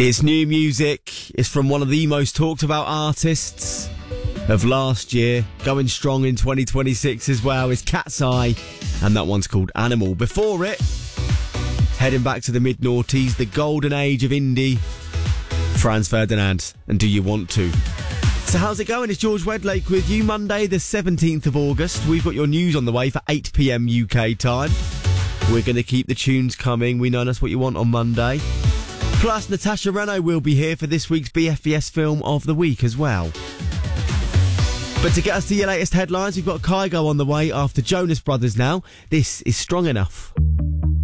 It's new music. It's from one of the most talked about artists of last year, going strong in 2026 as well. It's Cat's Eye, and that one's called Animal. Before it, heading back to the mid-noughties, the golden age of indie, Franz Ferdinand, and Do You Want To? So how's it going? It's George Wedlake with you. Monday the 17th of August. We've got your news on the way for 8 p.m. UK time. We're going to keep the tunes coming. We know that's what you want on Monday. Plus, Natasha Reno will be here for this week's BFBS Film of the Week as well. But to get us to your latest headlines, we've got Kygo on the way after Jonas Brothers now. This is Strong Enough.